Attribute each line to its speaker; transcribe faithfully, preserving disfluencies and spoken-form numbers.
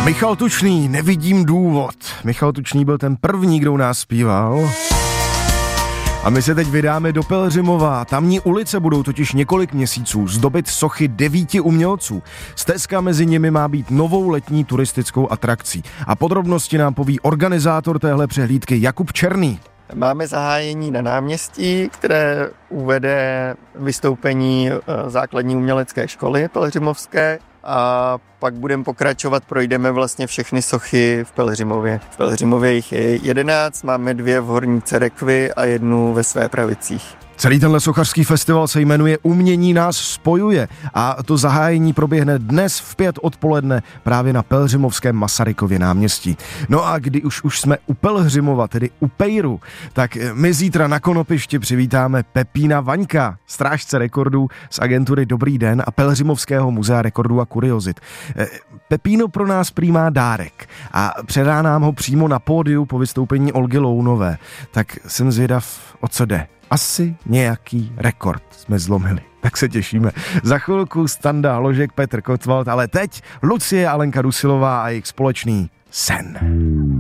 Speaker 1: Michal Tučný, Nevidím důvod. Michal Tučný byl ten první, kdo u nás zpíval. A my se teď vydáme do Pelhřimova. Tamní ulice budou totiž několik měsíců zdobit sochy devíti umělců. Stezka mezi nimi má být novou letní turistickou atrakcí. A podrobnosti nám poví organizátor téhle přehlídky Jakub Černý.
Speaker 2: Máme zahájení na náměstí, které uvede vystoupení základní umělecké školy pelhřimovské a pak budeme pokračovat, projdeme vlastně všechny sochy v Pelhřimově. V Pelhřimově jich je jedenáct, máme dvě v Horní Cerekvi a jednu ve Svépravicích.
Speaker 1: Celý tenhle sochařský festival se jmenuje Umění nás spojuje a to zahájení proběhne dnes v pět odpoledne právě na pelhřimovském Masarykově náměstí. No a kdy už, už jsme u Pelhřimova, tedy u Pejru, tak my zítra na konopišti přivítáme Pepína Vaňka, strážce rekordů z agentury Dobrý den a Pelhřimovského muzea rekordů a kuriozit. Pepíno pro nás prý má dárek a předá nám ho přímo na pódiu po vystoupení Olgy Lounové. Tak jsem zvědav, o co jde. Asi nějaký rekord jsme zlomili. Tak se těšíme. Za chvilku Standa Ložek, Petr Kotwald, ale teď Lucie a Alenka Dusilová a jejich společný Sen.